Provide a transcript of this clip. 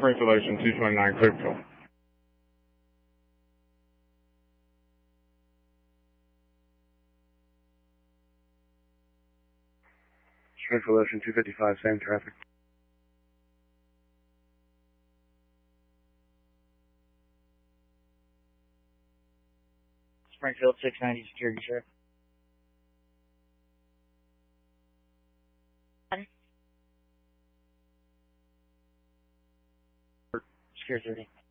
Springfield Ocean 229 Clearfield. Springfield Ocean 255, same traffic. Springfield 690 security, sir. Secure 30.